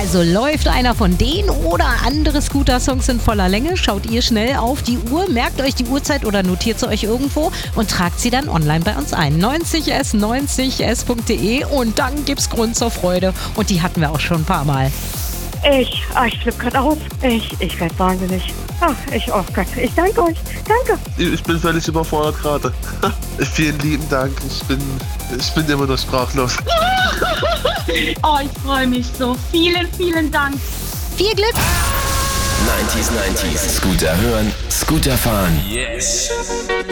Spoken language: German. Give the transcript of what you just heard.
Also läuft einer von denen oder andere Scooter-Songs in voller Länge, schaut ihr schnell auf die Uhr, merkt euch die Uhrzeit oder notiert sie euch irgendwo und tragt sie dann online bei uns ein. 90s90s.de und dann gibt's Grund zur Freude. Und die hatten wir auch schon ein paar Mal. Ich flippe gerade aus. Ich werde wahnsinnig. Oh Gott, ich danke euch. Danke. Ich bin völlig überfordert gerade. Vielen lieben Dank. Ich bin immer noch sprachlos. Oh, ich freue mich so. Vielen, vielen Dank. Viel Glück! 90s, Scooter hören, Scooter fahren. Yes.